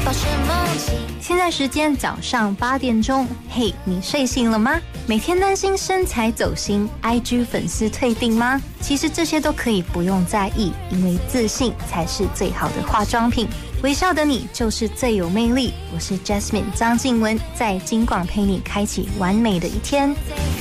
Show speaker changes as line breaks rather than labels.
保持默契。
现在时间早上8点钟，嘿，你睡醒了吗？每天担心身材走心 ，IG 粉丝退订吗？其实这些都可以不用在意，因为自信才是最好的化妆品。微笑的你就是最有魅力。我是 Jasmine 张静雯，在金广陪你开启完美的一天。